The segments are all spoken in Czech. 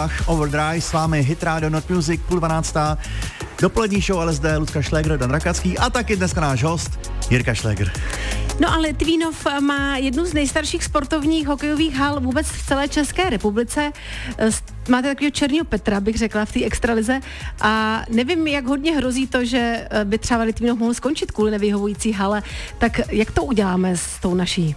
Bach, Overdrive, s vámi Hit Radio Not Music, 11:30. Dopolední show LSD, Lucka Šlégr, Dan Rakacký a taky dneska náš host Jirka Šlégr. No ale Litvínov má jednu z nejstarších sportovních hokejových hal vůbec v celé České republice. Máte takového Černého Petra, bych řekla, v té extralize. A nevím, jak hodně hrozí to, že by třeba Litvínov mohl skončit kvůli nevyhovující hale. Tak jak to uděláme s tou naší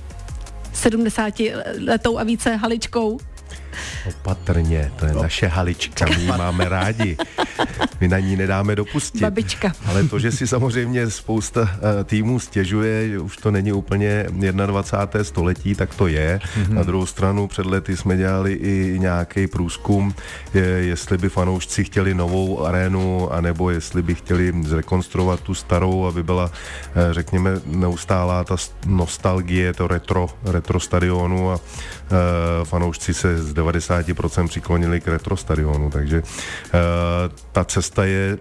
70letou a více haličkou? Opatrně, to je naše halička, my ji máme rádi. My na ní nedáme dopustit. Babička. Ale to, že si samozřejmě spousta týmů stěžuje, že už to není úplně 21. století, tak to je. Na druhou stranu před lety jsme dělali i nějaký průzkum, jestli by fanoušci chtěli novou arénu, anebo jestli by chtěli zrekonstruovat tu starou, aby byla, řekněme, neustálá ta nostalgie, to retro stadionu a fanoušci se z 90% přiklonili k retro stadionu, takže ta cesta je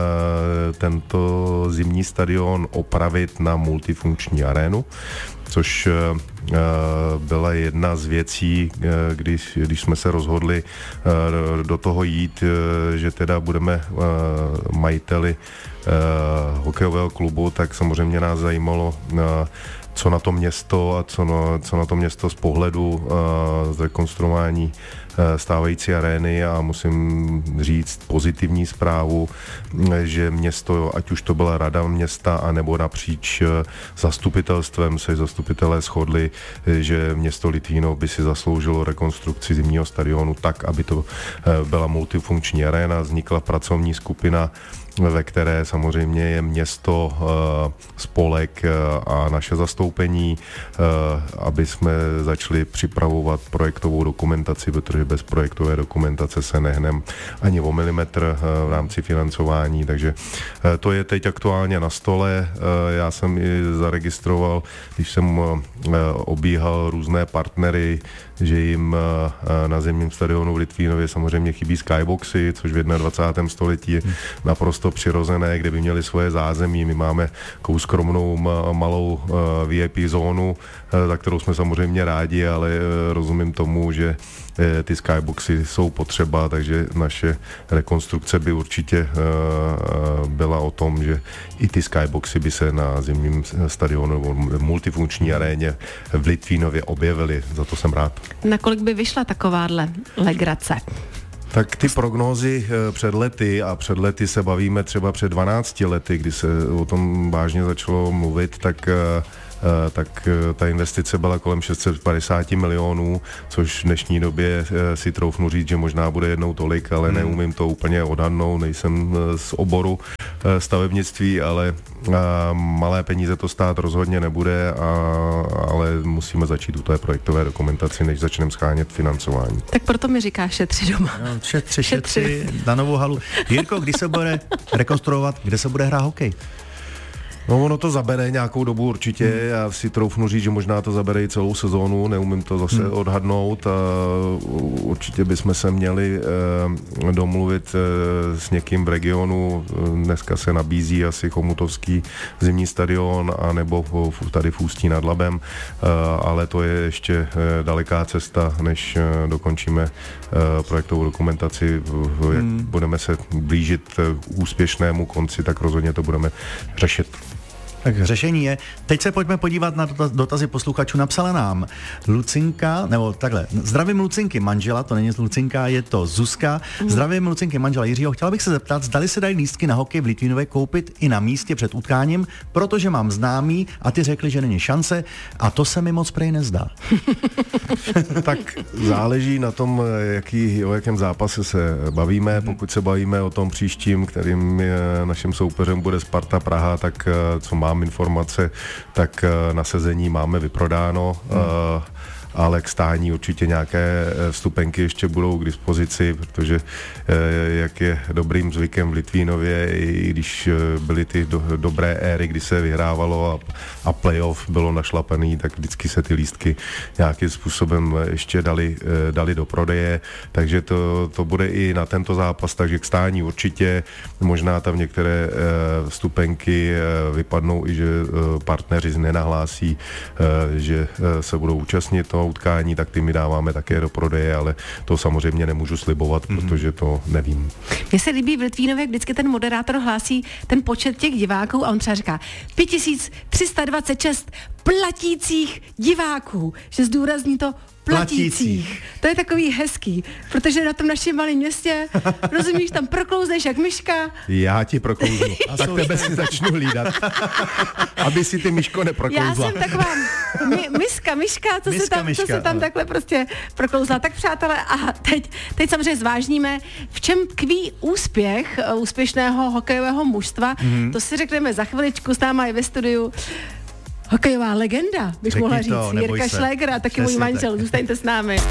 tento zimní stadion opravit na multifunkční arénu, což byla jedna z věcí, když jsme se rozhodli do toho jít, že teda budeme majiteli hokejového klubu, tak samozřejmě nás zajímalo, co na to město a co na to město z pohledu zrekonstruování stávající arény, a musím říct pozitivní zprávu, že město, ať už to byla rada města, anebo napříč zastupitelstvem, se zastupitelé shodli, že město Litvínov by si zasloužilo rekonstrukci zimního stadionu tak, aby to byla multifunkční aréna. Vznikla pracovní skupina, ve které samozřejmě je město, spolek a naše zastoupení, aby jsme začali připravovat projektovou dokumentaci, protože bez projektové dokumentace se nehneme ani o milimetr v rámci financování, takže to je teď aktuálně na stole. Já jsem i zaregistroval, když jsem obíhal různé partnery, že jim na zimním stadionu v Litvínově samozřejmě chybí skyboxy, což v 21. století je naprosto přirozené, kde by měli svoje zázemí. My máme takovou skromnou malou VIP zónu, za kterou jsme samozřejmě rádi, ale rozumím tomu, že ty skyboxy jsou potřeba, takže naše rekonstrukce by určitě byla o tom, že i ty skyboxy by se na zimním stadionu nebo multifunkční aréně v Litvínově objevily. Za to jsem rád. Nakolik by vyšla takováhle legrace? Tak ty prognózy před lety se bavíme třeba před 12 lety, kdy se o tom vážně začalo mluvit, tak ta investice byla kolem 650 milionů, což v dnešní době si troufnu říct, že možná bude jednou tolik, ale neumím to úplně odhadnout, nejsem z oboru stavebnictví, ale malé peníze to stát rozhodně nebude, ale musíme začít u té projektové dokumentaci, než začneme schánět financování. Tak proto mi říká šetři doma. No, šetři na novou halu. Jirko, kdy se bude rekonstruovat, kde se bude hrát hokej? No, ono to zabere nějakou dobu určitě, já si troufnu říct, že možná to zabere i celou sezónu, neumím to zase odhadnout, a určitě bychom se měli domluvit s někým v regionu. Dneska se nabízí asi chomutovský zimní stadion, anebo tady v Ústí nad Labem, ale to je ještě daleká cesta, než dokončíme projektovou dokumentaci. Jak budeme se blížit k úspěšnému konci, tak rozhodně to budeme řešit. Tak řešení je, teď se pojďme podívat na dotazy posluchačů. Napsala nám Lucinka, nebo takhle, zdravím Lucinky manžela, to není Lucinka, je to Zuzka. Zdravím Lucinky manžela Jiřího, chtěla bych se zeptat, zdali se dají lístky na hokej v Litvínově koupit i na místě před utkáním, protože mám známý a ty řekli, že není šance, a to se mi moc prej nezdá. Tak záleží na tom, o jakém zápase se bavíme. Pokud se bavíme o tom příštím, kterým naším soupeřem bude Sparta Praha, tak co mám informace, tak na sezení máme vyprodáno. Ale k stání určitě nějaké vstupenky ještě budou k dispozici, protože jak je dobrým zvykem v Litvínově, i když byly ty dobré éry, kdy se vyhrávalo a playoff bylo našlapaný, tak vždycky se ty lístky nějakým způsobem ještě dali do prodeje, takže to bude i na tento zápas, takže k stání určitě, možná tam některé vstupenky vypadnou i, že partneři nenahlásí, že se budou účastnit toho na utkání, tak ty my dáváme také do prodeje, ale to samozřejmě nemůžu slibovat, protože to nevím. Mně se líbí v Litvínově, vždycky ten moderátor hlásí ten počet těch diváků a on třeba říká 5326 platících diváků, že zdůrazní to platících. To je takový hezký, protože na tom našem malém městě, rozumíš, tam proklouzneš jak myška. Já ti proklouznu. Tak tebe si začnu hlídat. Aby si ty, Myško, neproklouzla. Já jsem taková myška, co se tam takhle prostě proklouzla. Tak přátelé, a teď samozřejmě zvážníme, v čem tkví úspěch úspěšného hokejového mužstva. To si řekneme za chviličku, s náma je ve studiu hokejová legenda, bych mohla říct, Jirka Šléger a taky můj manžel. Zůstaňte s námi.